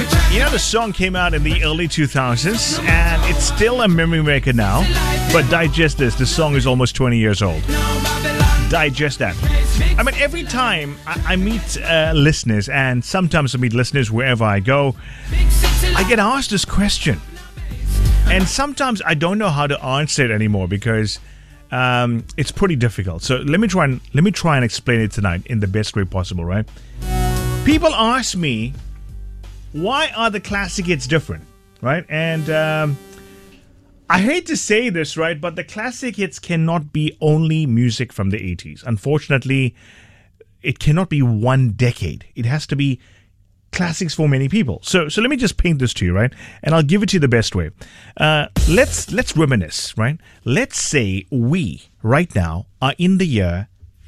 You know, the song came out in the early 2000s, and it's still a memory maker now. But digest this. The song is almost 20 years old. Digest that. I mean, every time I meet listeners, and sometimes I meet listeners wherever I go, I get asked this question. And sometimes I don't know how to answer it anymore because it's pretty difficult. So let me try and explain it tonight in the best way possible, right? People ask me, why are the classic hits different, right? And I hate to say this, right, but the classic hits cannot be only music from the 80s. Unfortunately, it cannot be one decade. It has to be classics for many people. So let me just paint this to you, right? And I'll give it to you the best way. Let's reminisce, right? Let's say we, right now, are in the year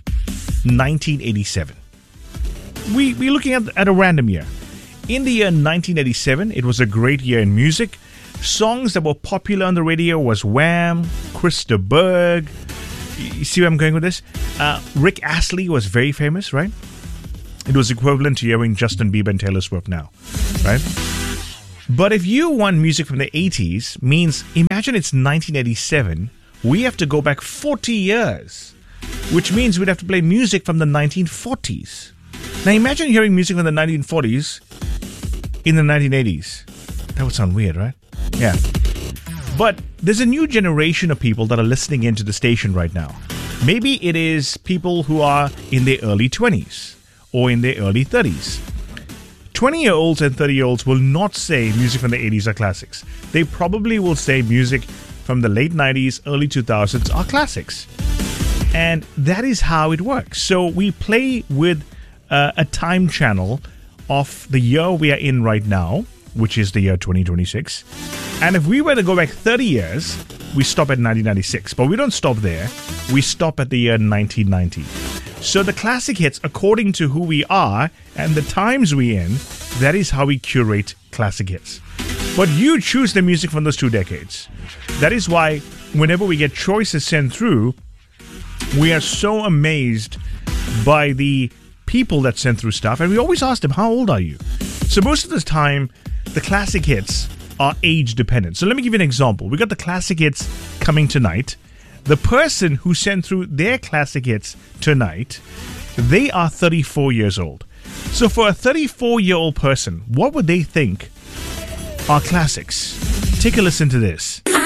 1987. We're looking at a random year. In the year 1987, it was a great year in music. Songs that were popular on the radio was Wham, Chris de Burgh. You see where I'm going with this? Rick Astley was very famous, right? It was equivalent to hearing Justin Bieber and Taylor Swift now, right? But if you want music from the 80s, means imagine it's 1987, we have to go back 40 years, which means we'd have to play music from the 1940s. Now imagine hearing music from the 1940s in the 1980s. That would sound weird, right? Yeah. But there's a new generation of people that are listening into the station right now. Maybe it is people who are in their early 20s or in their early 30s. 20-year-olds and 30-year-olds will not say music from the 80s are classics. They probably will say music from the late 90s, early 2000s are classics. And that is how it works. So we play with a time channel of the year we are in right now, which is the year 2026. And if we were to go back 30 years, we stop at 1996. But we don't stop there. We stop at the year 1990. So the classic hits, according to who we are and the times we're in, that is how we curate classic hits. But you choose the music from those 2 decades. That is why whenever we get choices sent through, we are so amazed by the people that send through stuff, and we always ask them, how old are you? So most of the time, the classic hits are age dependent. So let me give you an example. We got the classic hits coming tonight. The person who sent through their classic hits tonight, they are 34 years old. So for a 34-year-old person, what would they think are classics? Take a listen to this.